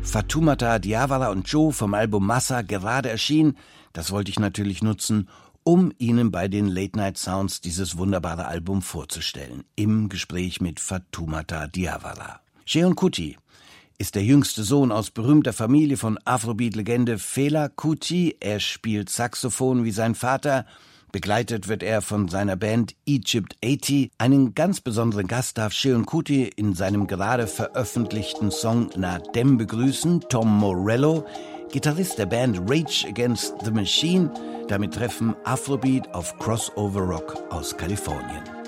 Fatoumata Diawara und Joe vom Album Massa gerade erschien. Das wollte ich natürlich nutzen, um Ihnen bei den Late Night Sounds dieses wunderbare Album vorzustellen. Im Gespräch mit Fatoumata Diawara. Seun Kuti ist der jüngste Sohn aus berühmter Familie von Afrobeat-Legende Fela Kuti. Er spielt Saxophon wie sein Vater. Begleitet wird er von seiner Band Egypt 80. Einen ganz besonderen Gast darf Seun Kuti in seinem gerade veröffentlichten Song Na Dem begrüßen, Tom Morello, Gitarrist der Band Rage Against the Machine. Damit treffen Afrobeat auf Crossover Rock aus Kalifornien.